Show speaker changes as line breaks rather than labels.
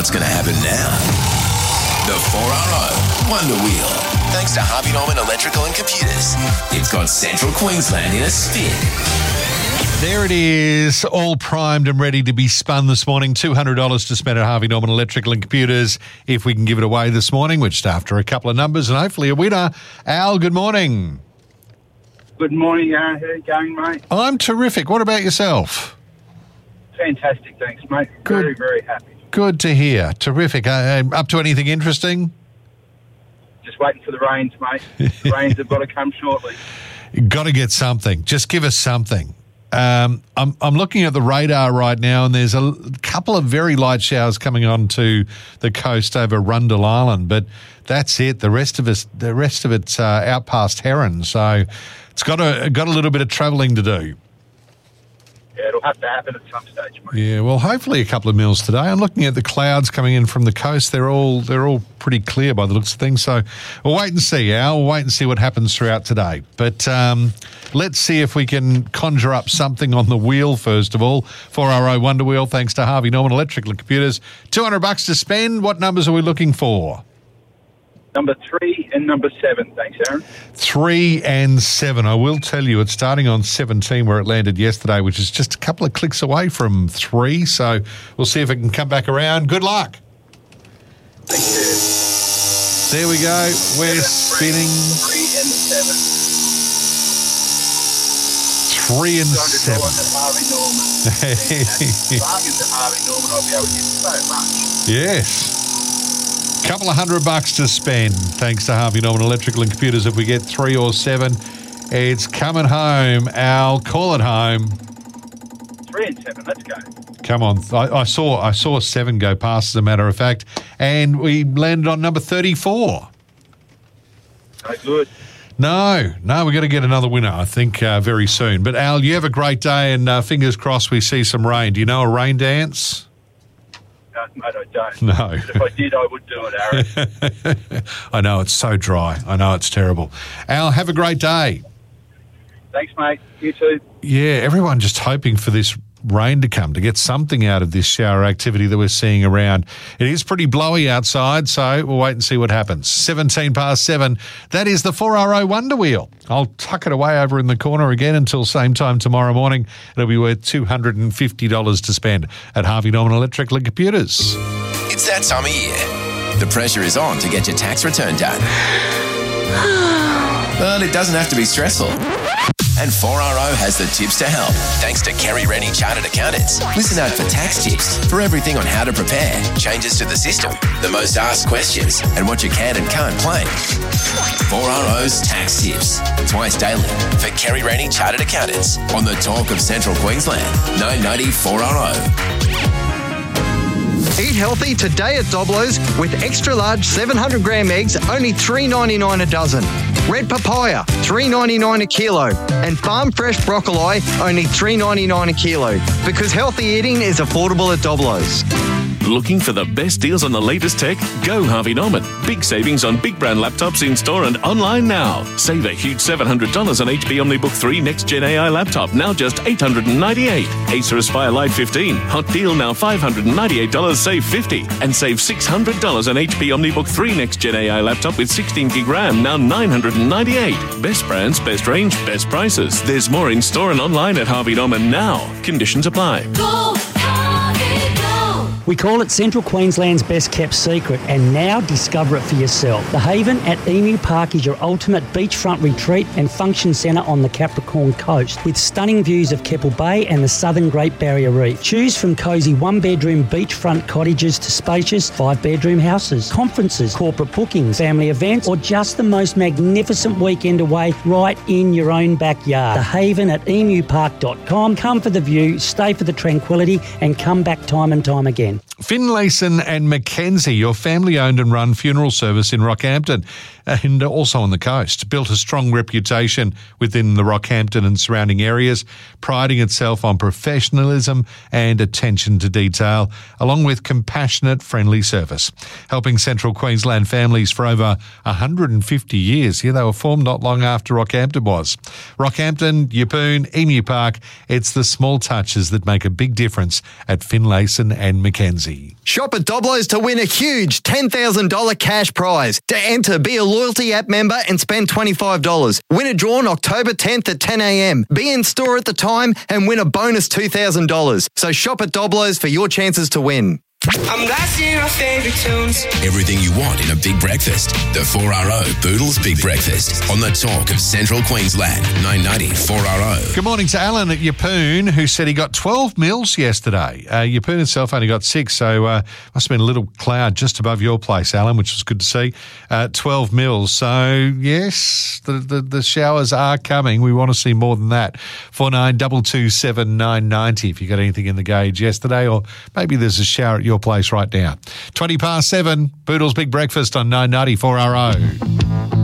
what's going to happen now. The 4RO Wonder Wheel. Thanks to Harvey Norman Electrical and Computers. It's got Central Queensland in a spin.
There it is, all primed and ready to be spun this morning. $200 to spend at Harvey Norman Electrical and Computers if we can give it away this morning, which is after a couple of numbers and hopefully a winner. Al, good morning.
Good morning, Aaron. How are you going, mate?
I'm terrific. What about yourself?
Fantastic, thanks, mate.
Good.
Very, very happy.
Good to hear. Terrific. Up to anything interesting?
Just waiting for the rains, mate. The rains have got to come shortly.
Got to get something. Just give us something. I'm looking at the radar right now, and there's a couple of very light showers coming onto the coast over Rundle Island, but that's it. The rest of it's out past Heron, so it's got a little bit of travelling to do.
Yeah, it'll have to happen at some stage, mate.
Yeah, well, hopefully a couple of mils today. I'm looking at the clouds coming in from the coast. They're all pretty clear by the looks of things. So we'll wait and see, Al. We'll wait and see what happens throughout today. But let's see if we can conjure up something on the wheel, first of all. 4RO Wonder Wheel, thanks to Harvey Norman Electrical and Computers. $200 to spend. What numbers are we looking for?
Number 3 and number 7, thanks, Aaron.
3 and 7. I will tell you, it's starting on 17 where it landed yesterday, which is just a couple of clicks away from 3. So we'll see if it can come back around. Good luck.
Thank you.
There we go. We're spinning.
3 and 7.
3 and
$200
7.
at Harvey Norman. Bargains at Harvey Norman, I'll be able to get so much.
Yes. Couple of $100 to spend, thanks to Harvey Norman Electrical and Computers. If we get 3 or 7, it's coming home. Al, call it home.
3 and 7, let's go.
Come on, I saw 7 go past, as a matter of fact, and we landed on number 34.
No good.
No, we're going to get another winner, I think, very soon. But Al, you have a great day, and fingers crossed we see some rain. Do you know a rain dance?
No, mate, I don't.
No.
But if I did, I would do it, Aaron.
I know, it's so dry. I know, it's terrible. Al, have a great day.
Thanks, mate. You too.
Yeah, everyone just hoping for this rain to come, to get something out of this shower activity that we're seeing around. It is pretty blowy outside, so we'll wait and see what happens. 17 past 7. That is the 4RO Wonder Wheel. I'll tuck it away over in the corner again until same time tomorrow morning. It'll be worth $250 to spend at Harvey Norman Electrical and Computers.
It's that time of year. The pressure is on to get your tax return done. But it doesn't have to be stressful. And 4RO has the tips to help. Thanks to Kerry Rennie Chartered Accountants. Listen out for tax tips for everything on how to prepare, changes to the system, the most asked questions, and what you can and can't claim. 4RO's Tax Tips. Twice daily for Kerry Rennie Chartered Accountants on the Talk of Central Queensland. 990 4RO.
Eat healthy today at Doblo's with extra large 700 gram eggs, only $3.99 a dozen. Red papaya, $3.99 a kilo. And farm fresh broccoli, only $3.99 a kilo. Because healthy eating is affordable at Doblo's.
Looking for the best deals on the latest tech? Go Harvey Norman. Big savings on big brand laptops in store and online now. Save a huge $700 on HP OmniBook 3 Next Gen AI laptop, now just $898. Acer Aspire Live 15, hot deal now $598, save $50. And save $600 on HP OmniBook 3 Next Gen AI laptop with 16 gig RAM, now $998. Best brands, best range, best prices. There's more in store and online at Harvey Norman now. Conditions apply.
Go, Harvey, go.
We call it Central Queensland's best kept secret, and now discover it for yourself. The Haven at Emu Park is your ultimate beachfront retreat and function centre on the Capricorn coast, with stunning views of Keppel Bay and the southern Great Barrier Reef. Choose from cosy one-bedroom beachfront cottages to spacious five-bedroom houses, conferences, corporate bookings, family events, or just the most magnificent weekend away right in your own backyard. The Haven at emupark.com. Come for the view, stay for the tranquility, and come back time and time again.
Finlayson and Mackenzie, your family-owned and run funeral service in Rockhampton and also on the coast, built a strong reputation within the Rockhampton and surrounding areas, priding itself on professionalism and attention to detail, along with compassionate, friendly service, helping Central Queensland families for over 150 years. Here they were formed not long after Rockhampton was. Rockhampton, Yeppoon, Emu Park, it's the small touches that make a big difference at Finlayson and Mackenzie. Mackenzie.
Shop at Doblo's to win a huge $10,000 cash prize. To enter, be a loyalty app member and spend $25. Winner drawn October 10th at 10 a.m. Be in store at the time and win a bonus $2,000. So shop at Doblo's for your chances to win.
I'm blasting our favorite tunes.
Everything you want in a big breakfast. The 4RO Boodles Big Breakfast on the talk of Central Queensland. 990 4RO.
Good morning to Alan at Yeppoon, who said he got 12 mils yesterday. Yeppoon itself only got 6, so must have been a little cloud just above your place, Alan, which was good to see. 12 mils. So, yes, the showers are coming. We want to see more than that. 492279 990 if you got anything in the gauge yesterday, or maybe there's a shower at your place right now. 7:20, Boodles Big Breakfast on 990 4RO.